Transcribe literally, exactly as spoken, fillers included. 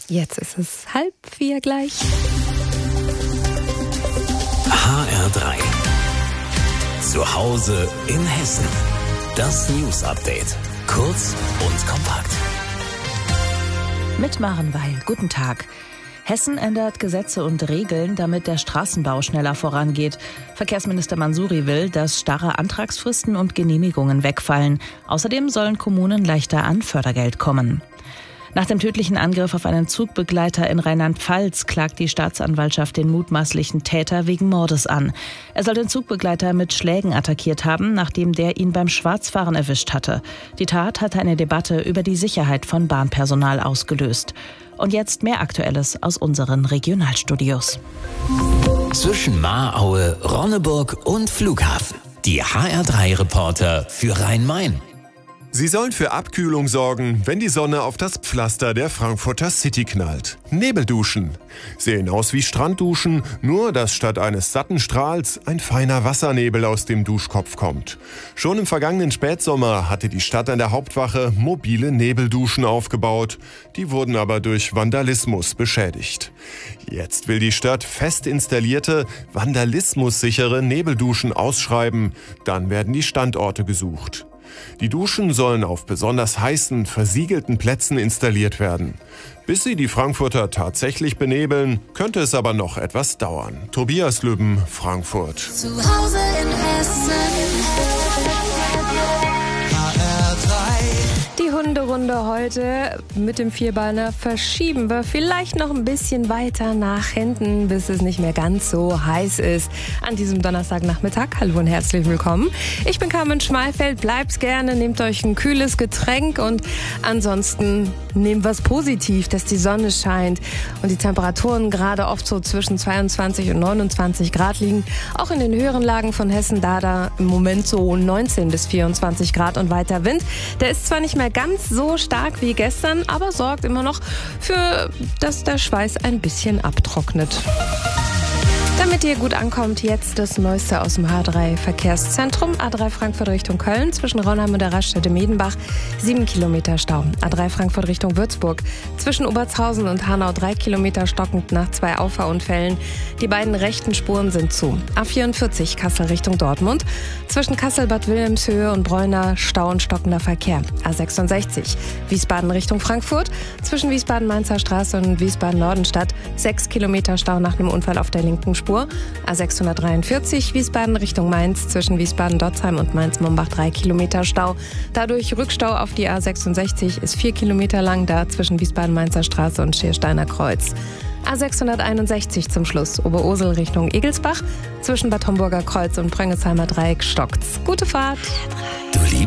Jetzt ist es halb vier gleich. H R drei. Zu Hause in Hessen. Das News Update. Kurz und kompakt. Mit Maren Weil. Guten Tag. Hessen ändert Gesetze und Regeln, damit der Straßenbau schneller vorangeht. Verkehrsminister Mansouri will, dass starre Antragsfristen und Genehmigungen wegfallen. Außerdem sollen Kommunen leichter an Fördergeld kommen. Nach dem tödlichen Angriff auf einen Zugbegleiter in Rheinland-Pfalz klagt die Staatsanwaltschaft den mutmaßlichen Täter wegen Mordes an. Er soll den Zugbegleiter mit Schlägen attackiert haben, nachdem der ihn beim Schwarzfahren erwischt hatte. Die Tat hatte eine Debatte über die Sicherheit von Bahnpersonal ausgelöst. Und jetzt mehr Aktuelles aus unseren Regionalstudios. Zwischen Mahraue, Ronneburg und Flughafen. Die H R drei Reporter für Rhein-Main. Sie sollen für Abkühlung sorgen, wenn die Sonne auf das Pflaster der Frankfurter City knallt. Nebelduschen. Sehen aus wie Strandduschen, nur dass statt eines satten Strahls ein feiner Wassernebel aus dem Duschkopf kommt. Schon im vergangenen Spätsommer hatte die Stadt an der Hauptwache mobile Nebelduschen aufgebaut. Die wurden aber durch Vandalismus beschädigt. Jetzt will die Stadt fest installierte, vandalismussichere Nebelduschen ausschreiben. Dann werden die Standorte gesucht. Die Duschen sollen auf besonders heißen, versiegelten Plätzen installiert werden. Bis sie die Frankfurter tatsächlich benebeln, könnte es aber noch etwas dauern. Tobias Lübben, Frankfurt. Zu Hause in Hessen. H R drei. Die Hunderunde heute mit dem Vierbeiner verschieben wir vielleicht noch ein bisschen weiter nach hinten, bis es nicht mehr ganz so heiß ist. An diesem Donnerstagnachmittag. Hallo und herzlich willkommen. Ich bin Carmen Schmalfeld. Bleibt gerne, nehmt euch ein kühles Getränk und ansonsten nehmt was positiv, dass die Sonne scheint und die Temperaturen gerade oft so zwischen zweiundzwanzig und neunundzwanzig Grad liegen. Auch in den höheren Lagen von Hessen, da da im Moment so neunzehn bis vierundzwanzig Grad und weiter Wind. Der ist zwar nicht mehr ganz so stark wie gestern, aber sorgt immer noch für, dass der Schweiß ein bisschen abtrocknet. Damit ihr gut ankommt, jetzt das Neueste aus dem H drei Verkehrszentrum. A drei Frankfurt Richtung Köln, zwischen Raunheim und der Raststätte Medenbach, sieben Kilometer Stau. A drei Frankfurt Richtung Würzburg, zwischen Obertshausen und Hanau drei Kilometer stockend nach zwei Auffahrunfällen. Die beiden rechten Spuren sind zu. A vierundvierzig Kassel Richtung Dortmund, zwischen Kassel-Bad Wilhelmshöhe und Bräuner Stau und stockender Verkehr. A sechsundsechzig Wiesbaden Richtung Frankfurt, zwischen Wiesbaden-Mainzer Straße und Wiesbaden-Nordenstadt, sechs Kilometer Stau nach einem Unfall auf der linken Spur. A sechshundertdreiundvierzig Wiesbaden Richtung Mainz, zwischen Wiesbaden-Dotzheim und Mainz-Mombach drei Kilometer Stau. Dadurch Rückstau auf die A sechsundsechzig ist vier Kilometer lang, da zwischen Wiesbaden-Mainzer Straße und Schiersteiner Kreuz. A sechshunderteinundsechzig zum Schluss, Oberursel Richtung Egelsbach, zwischen Bad Homburger Kreuz und Pröngensheimer Dreieck stockt's. Gute Fahrt! Du